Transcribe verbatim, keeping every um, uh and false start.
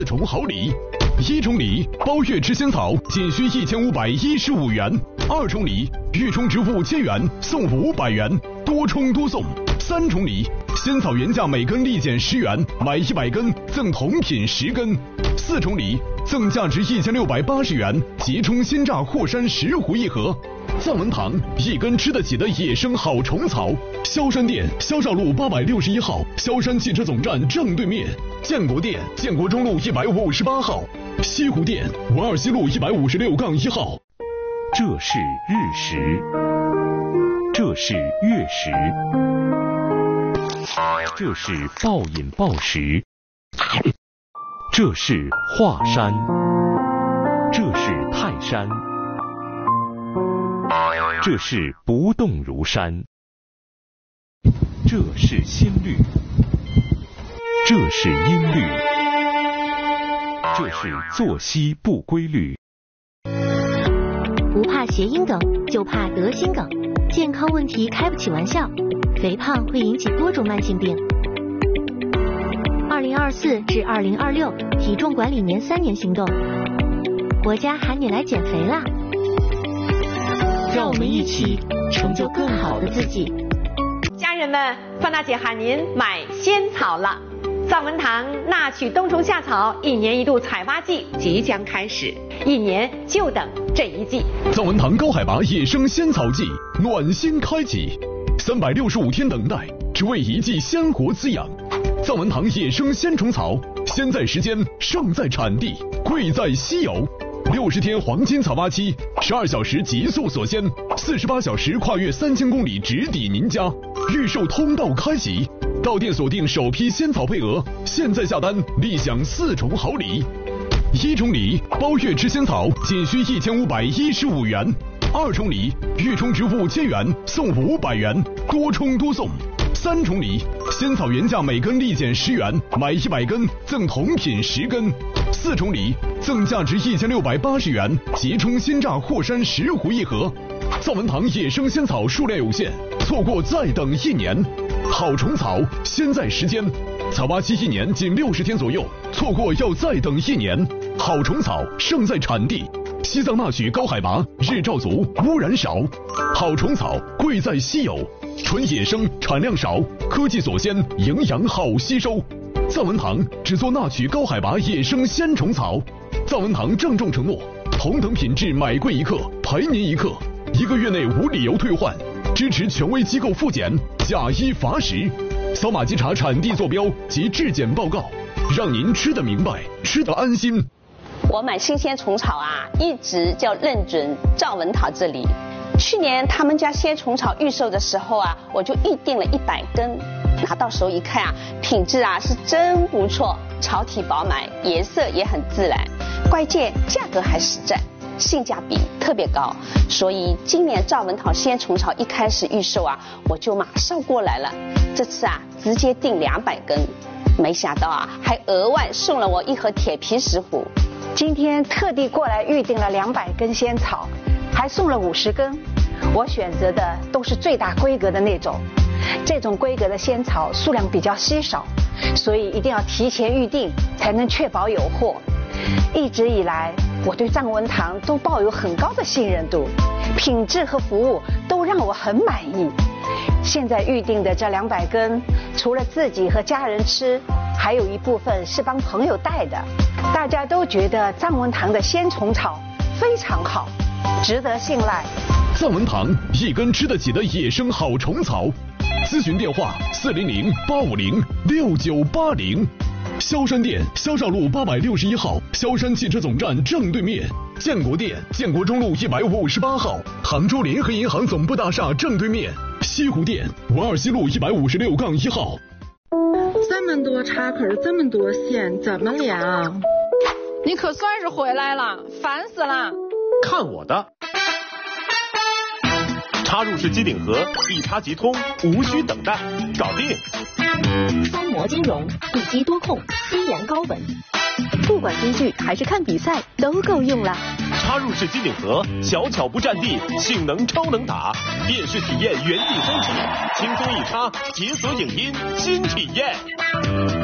四重好礼。一重礼，包月吃仙草仅需一千五百一十五元；二重礼，预充植物千元送五百元，多充多送。三重礼，仙草原价每根立减十元，买一百根赠同品十根。四重礼，赠价值一千六百八十元即充鲜榨霍山十壶一盒。藏文堂一根吃得起的野生好虫草，萧山店萧少路八百六十一号，萧山汽车总站正对面；建国店建国中路一百五十八号，西湖店文二西路一百五十六杠一号。 这是日食，这是月食，这是暴饮暴食，这是华山，这是泰山。这是不动如山，这是心律，这是音律，这是作息不规律。 不怕谐音梗，就怕得心梗。健康问题开不起玩笑，肥胖会引起多种慢性病。二零二四至二零二六体重管理年三年行动，国家喊你来减肥啦！让我们一起成就更好的自己。 家人们，范大姐喊您买仙草了。藏文堂纳曲冬虫夏草一年一度采挖季即将开始，一年就等这一季。 藏文堂高海拔野生仙草季暖心开启，三百六十五天等待，只为一季鲜活滋养。藏文堂野生鲜虫草，鲜在时间，胜在产地，贵在稀有。六十天黄金采挖期，十二小时极速锁鲜，四十八小时跨越三千公里直抵您家。预售通道开启，到店锁定首批仙草配额，现在下单立享四重好礼。一重礼，包月吃仙草仅需一千五百一十五元；二重礼，预充植物千元送五百元，多充多送。三重礼，仙草原价每根立减十元，买一百根赠同品十根。四重礼，赠价值一千六百八十元即充鲜榨霍山十壶一盒。藏文堂野生仙草数量有限，错过再等一年。好虫草，鲜在时间，采挖期一年仅六十天左右，错过要再等一年。好虫草，胜在产地。西藏纳曲高海拔，日照足，污染少。好虫草，贵在稀有。纯野生，产量少，科技锁鲜，营养好吸收。藏文堂只做纳曲高海拔野生鲜虫草。藏文堂郑重承诺，同等品质买贵一克赔您一克，一个月内无理由退换，支持权威机构复检，假一罚十。扫码稽查产地坐标及质检报告，让您吃得明白，吃得安心。 我买新鲜虫草啊，一直就认准藏文堂这里。去年他们家鲜虫草预售的时候啊，我就预定了一百根，拿到手一看啊，品质啊是真不错，草体饱满，颜色也很自然，关键价格还实在，性价比特别高。所以今年藏文堂鲜虫草一开始预售啊，我就马上过来了。这次啊，直接订两百根，没想到啊，还额外送了我一盒铁皮石斛。 今天特地过来预定了两百根仙草，还送了五十根。我选择的都是最大规格的那种，这种规格的仙草数量比较稀少，所以一定要提前预定，才能确保有货。一直以来，我对藏文堂都抱有很高的信任度，品质和服务都让我很满意。现在预定的这两百根，除了自己和家人吃，还有一部分是帮朋友带的。大家都觉得藏文堂的鲜虫草非常好，值得信赖。 藏文堂一根吃得起的野生好虫草，咨询电话四零零八五零六九八零。萧山店萧少路八百六十一号，萧山汽车总站正对面；建国店建国中路一百五十八号，杭州联合银行总部大厦正对面；西湖店文二西路一百五十六杠一号。 这么多插口，这么多线，怎么连啊？ 你可算是回来了，烦死了！ 看我的！插入式机顶盒，一插即通，无需等待，搞定。 三模金融，一机多控，低延高稳，不管追剧还是看比赛都够用了。 插入式机顶盒，小巧不占地，性能超能打，电视体验原地升级，轻松一插，解锁影音新体验。